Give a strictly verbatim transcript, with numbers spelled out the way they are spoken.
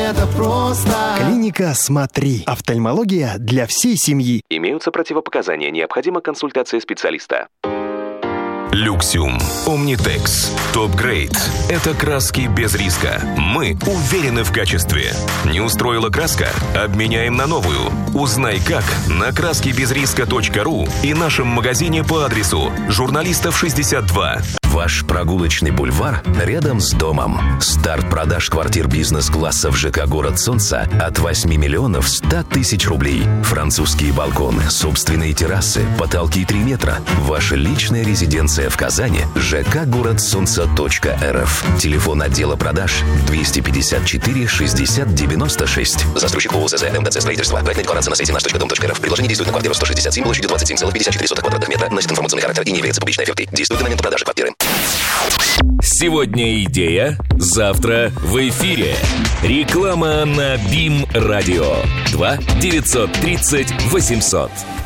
это просто. Клиника «Смотри». Офтальмология для всей семьи. Имеются противопоказания. Необходима консультация специалиста. Люксиум, Омнитекс, Топ-грейд. Это краски без риска. Мы уверены в качестве. Не устроила краска? Обменяем на новую. Узнай как на краски без риска точка ру и нашем магазине по адресу Журналистов шестьдесят два. Ваш прогулочный бульвар рядом с домом. Старт продаж квартир бизнес-класса в ЖК «Город Солнца» от восьми миллионов ста тысяч рублей. Французские балконы, собственные террасы, потолки три метра. Ваша личная резиденция в Казани. ЖК «Город Солнца точка эр эф. Телефон отдела продаж двести пятьдесят четыре шестьдесят девяносто шесть. Застройщик ООО ЗЗ МТЦ строительство. Проектная декларация на сайте наш точка дом точка эр эф. Предложение действует на квартиру сто шестьдесят семь площадью двадцать семь целых пятьдесят четыре сотых квадратных метра. Носит информационный характер и не является публичной офертой. Действует до момента продажи квартиры. Сегодня идея, завтра в эфире. Реклама на БИМ Радио. два девятьсот тридцать восемьсот.